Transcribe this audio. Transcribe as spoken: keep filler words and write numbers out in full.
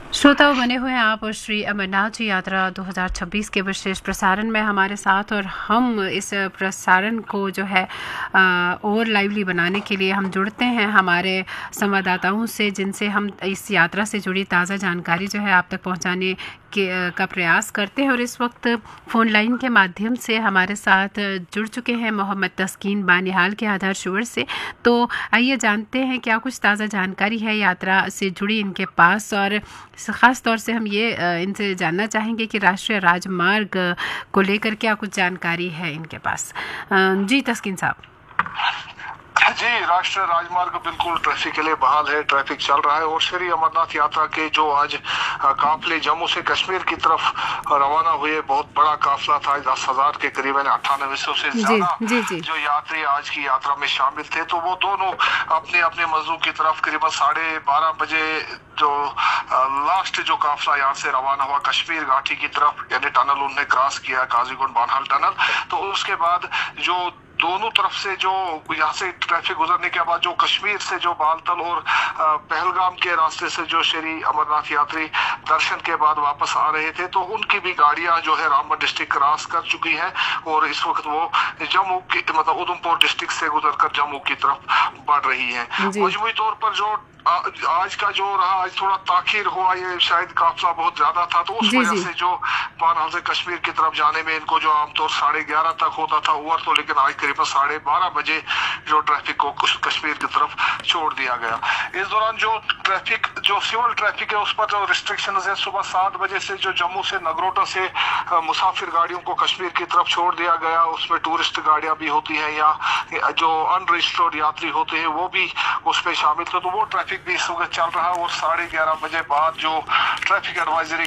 श्रोताओं बने हुए हैं आप और श्री अमरनाथ जी यात्रा दो हज़ार छब्बीस के विशेष प्रसारण में हमारे साथ, और हम इस प्रसारण को जो है और लाइवली बनाने के लिए हम जुड़ते हैं हमारे संवाददाताओं से, जिनसे हम इस यात्रा से जुड़ी ताज़ा जानकारी जो है आप तक पहुंचाने के का प्रयास करते हैं। और इस वक्त फ़ोन लाइन के माध्यम से हमारे साथ जुड़ चुके हैं मोहम्मद तस्कीन बानिहाल के आधार शुगर से। तो आइए जानते हैं क्या कुछ ताज़ा जानकारी है यात्रा से जुड़ी इनके पास, और ख़ास तौर से हम ये इनसे जानना चाहेंगे कि राष्ट्रीय राजमार्ग को लेकर क्या कुछ जानकारी है इनके पास। जी तस्कीन साहब। जी, राष्ट्रीय राजमार्ग बिल्कुल ट्रैफिक के लिए बहाल है, ट्रैफिक चल रहा है। और श्री अमरनाथ यात्रा के जो आज काफिले जम्मू से कश्मीर की तरफ रवाना हुए, बहुत बड़ा काफिला था, दस हजार के करीबन अट्ठानवे सौ से ज्यादा जी, जी, जो यात्री आज की यात्रा में शामिल थे। तो वो दोनों अपने अपने मंजिल की तरफ करीबन साढ़े बारह बजे जो लास्ट जो काफिला यहाँ से रवाना हुआ कश्मीर घाटी की तरफ, यानी टनल उन्होंने क्रॉस किया, काजीगुंड बानहाल टनल। तो उसके बाद जो दोनों तरफ से जो यहाँ से ट्रैफिक गुजरने के बाद जो कश्मीर से जो बालतल और पहलगाम के रास्ते से जो श्री अमरनाथ यात्री दर्शन के बाद वापस आ रहे थे, तो उनकी भी गाड़ियां जो है रामबन डिस्ट्रिक्ट क्रॉस कर चुकी है और इस वक्त वो जम्मू की मतलब उधमपुर डिस्ट्रिक्ट से गुजरकर जम्मू की तरफ बढ़ रही है। मजमूई तौर पर जो आज का जो रहा, आज थोड़ा ताखीर हुआ, ये शायद काफिला बहुत ज्यादा था, तो उस वजह से जो बानहाल से कश्मीर की तरफ जाने में इनको जो आमतौर साढ़े ग्यारह तक होता था ओवर, तो लेकिन आज करीबन साढ़े बारह बजे जो ट्रैफिक को कश्मीर की तरफ छोड़ दिया गया। इस दौरान जो ट्रैफिक जो सिविल ट्रैफिक है उस पर जो रिस्ट्रिक्शन है, सुबह सात बजे से जो जम्मू से नगरोटा से मुसाफिर गाड़ियों को कश्मीर की तरफ छोड़ दिया गया, उसमें टूरिस्ट गाड़ियां भी होती हैं या जो अनरजिस्टर्ड यात्री होते हैं वो भी उसमें शामिल थे। तो वो ट्रैफिक भी इस वक्त चल रहा है और साढ़े ग्यारह बजे बाद जो ट्रैफिक एडवाइजरी